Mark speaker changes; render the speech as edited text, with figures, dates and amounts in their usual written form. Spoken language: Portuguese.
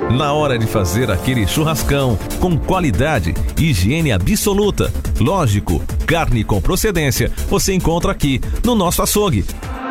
Speaker 1: Na hora de fazer aquele churrascão, com qualidade e higiene absoluta. Lógico, carne com procedência você encontra aqui no nosso açougue.